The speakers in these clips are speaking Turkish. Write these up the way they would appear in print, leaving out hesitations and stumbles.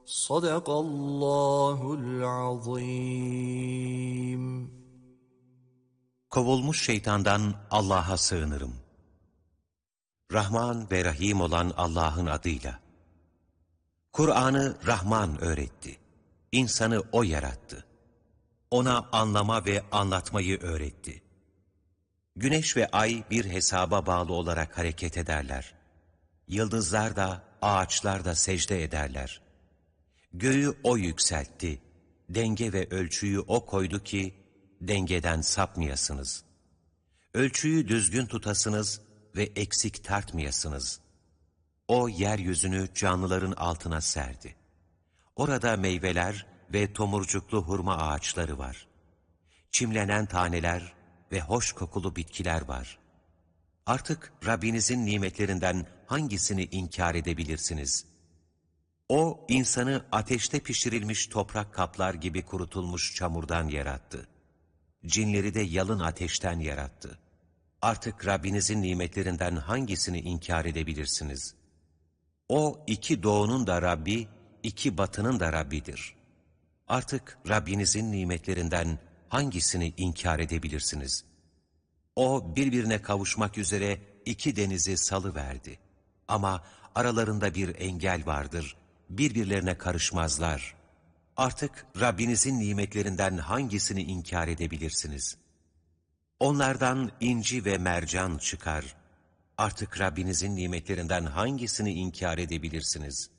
Sadakallahul azim. Kovulmuş şeytandan Allah'a sığınırım. Rahman ve Rahim olan Allah'ın adıyla. Kur'an'ı Rahman öğretti. İnsanı O yarattı. Ona anlama ve anlatmayı öğretti. Güneş ve ay bir hesaba bağlı olarak hareket ederler. Yıldızlar da, ağaçlar da secde ederler. Göğü O yükseltti. Denge ve ölçüyü O koydu ki, dengeden sapmayasınız. Ölçüyü düzgün tutasınız ve eksik tartmayasınız. O yeryüzünü canlıların altına serdi. Orada meyveler ve tomurcuklu hurma ağaçları var. Çimlenen taneler ve hoş kokulu bitkiler var. Artık Rabbinizin nimetlerinden hangisini inkar edebilirsiniz? O, insanı ateşte pişirilmiş toprak kaplar gibi kurutulmuş çamurdan yarattı. Cinleri de yalın ateşten yarattı. Artık Rabbinizin nimetlerinden hangisini inkar edebilirsiniz? O, iki doğunun da Rabbi, iki batının da Rabbidir. Artık Rabbinizin nimetlerinden hangisini inkar edebilirsiniz? O, birbirine kavuşmak üzere iki denizi salıverdi. Ama aralarında bir engel vardır, birbirlerine karışmazlar. Artık Rabbinizin nimetlerinden hangisini inkar edebilirsiniz? Onlardan inci ve mercan çıkar. Artık Rabbinizin nimetlerinden hangisini inkar edebilirsiniz?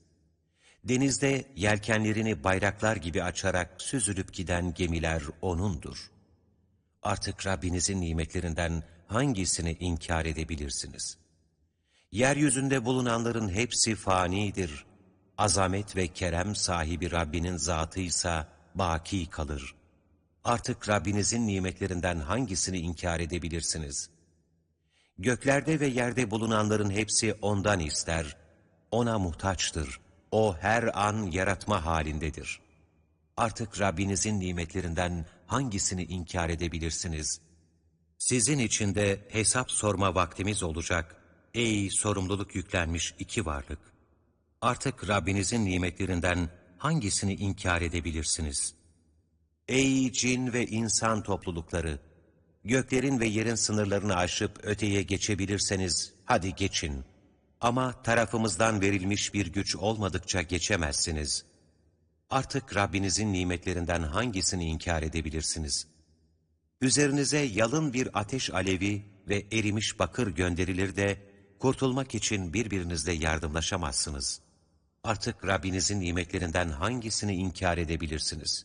Denizde yelkenlerini bayraklar gibi açarak süzülüp giden gemiler O'nundur. Artık Rabbinizin nimetlerinden hangisini inkar edebilirsiniz? Yeryüzünde bulunanların hepsi fanidir. Azamet ve kerem sahibi Rabbinin zatıysa baki kalır. Artık Rabbinizin nimetlerinden hangisini inkar edebilirsiniz? Göklerde ve yerde bulunanların hepsi O'ndan ister. O'na muhtaçtır. O her an yaratma halindedir. Artık Rabbinizin nimetlerinden hangisini inkar edebilirsiniz? Sizin için de hesap sorma vaktimiz olacak. Ey sorumluluk yüklenmiş iki varlık! Artık Rabbinizin nimetlerinden hangisini inkar edebilirsiniz? Ey cin ve insan toplulukları! Göklerin ve yerin sınırlarını aşıp öteye geçebilirseniz hadi geçin. Ama tarafımızdan verilmiş bir güç olmadıkça geçemezsiniz. Artık Rabbinizin nimetlerinden hangisini inkar edebilirsiniz? Üzerinize yalın bir ateş alevi ve erimiş bakır gönderilir de kurtulmak için birbirinizle yardımlaşamazsınız. Artık Rabbinizin nimetlerinden hangisini inkar edebilirsiniz?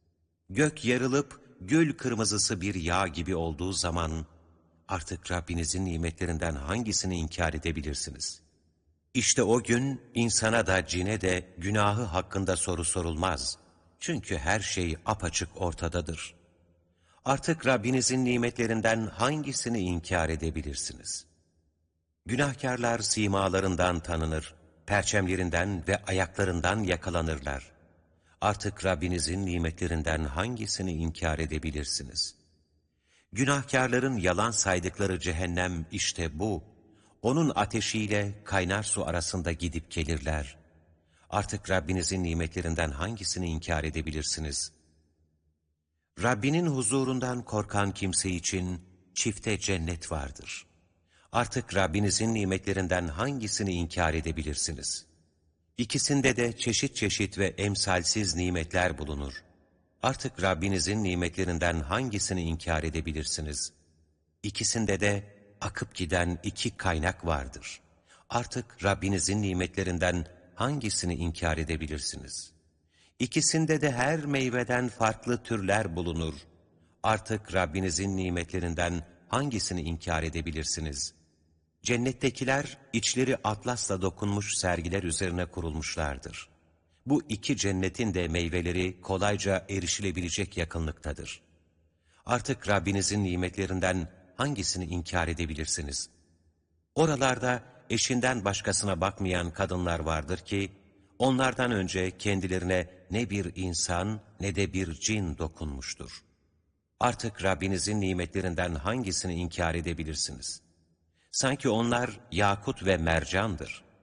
Gök yarılıp gül kırmızısı bir yağ gibi olduğu zaman artık Rabbinizin nimetlerinden hangisini inkar edebilirsiniz? İşte o gün insana da cine de günahı hakkında soru sorulmaz. Çünkü her şey apaçık ortadadır. Artık Rabbinizin nimetlerinden hangisini inkar edebilirsiniz? Günahkarlar simalarından tanınır, perçemlerinden ve ayaklarından yakalanırlar. Artık Rabbinizin nimetlerinden hangisini inkar edebilirsiniz? Günahkarların yalan saydıkları cehennem işte bu. Onun ateşiyle kaynar su arasında gidip gelirler. Artık Rabbinizin nimetlerinden hangisini inkar edebilirsiniz? Rabbinin huzurundan korkan kimse için çifte cennet vardır. Artık Rabbinizin nimetlerinden hangisini inkar edebilirsiniz? İkisinde de çeşit çeşit ve emsalsiz nimetler bulunur. Artık Rabbinizin nimetlerinden hangisini inkar edebilirsiniz? İkisinde de akıp giden iki kaynak vardır. Artık Rabbinizin nimetlerinden hangisini inkar edebilirsiniz? İkisinde de her meyveden farklı türler bulunur. Artık Rabbinizin nimetlerinden hangisini inkar edebilirsiniz? Cennettekiler içleri atlasla dokunmuş sergiler üzerine kurulmuşlardır. Bu iki cennetin de meyveleri kolayca erişilebilecek yakınlıktadır. Artık Rabbinizin nimetlerinden hangisini inkar edebilirsiniz? Oralarda eşinden başkasına bakmayan kadınlar vardır ki, onlardan önce kendilerine ne bir insan ne de bir cin dokunmuştur. Artık Rabbinizin nimetlerinden hangisini inkar edebilirsiniz? Sanki onlar yakut ve mercandır.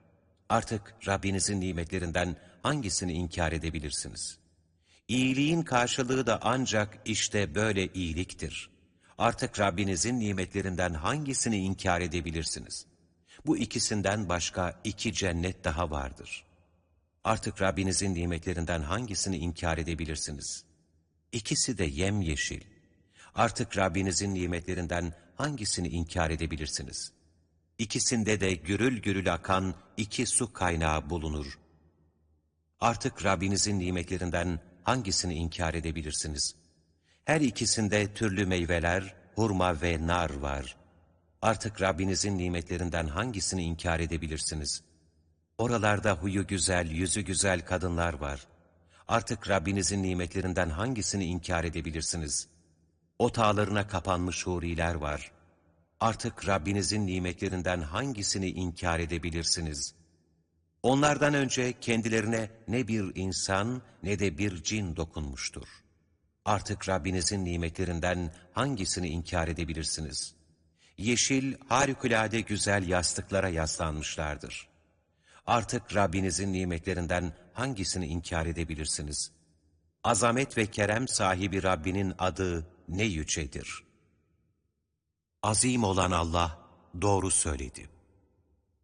Artık Rabbinizin nimetlerinden hangisini inkar edebilirsiniz? İyiliğin karşılığı da ancak işte böyle iyiliktir. Artık Rabbinizin nimetlerinden hangisini inkar edebilirsiniz? Bu ikisinden başka 2 cennet daha vardır. Artık Rabbinizin nimetlerinden hangisini inkar edebilirsiniz? İkisi de yemyeşil. Artık Rabbinizin nimetlerinden hangisini inkar edebilirsiniz? İkisinde de gürül gürül akan 2 su kaynağı bulunur. Artık Rabbinizin nimetlerinden hangisini inkar edebilirsiniz? Her ikisinde türlü meyveler, hurma ve nar var. Artık Rabbinizin nimetlerinden hangisini inkar edebilirsiniz? Oralarda huyu güzel, yüzü güzel kadınlar var. Artık Rabbinizin nimetlerinden hangisini inkar edebilirsiniz? Otağlarına kapanmış huriler var. Artık Rabbinizin nimetlerinden hangisini inkar edebilirsiniz? Onlardan önce kendilerine ne bir insan ne de bir cin dokunmuştur. Artık Rabbinizin nimetlerinden hangisini inkar edebilirsiniz? Yeşil, harikulade güzel yastıklara yaslanmışlardır. Artık Rabbinizin nimetlerinden hangisini inkar edebilirsiniz? Azamet ve kerem sahibi Rabbinin adı ne yücedir. Azim olan Allah doğru söyledi.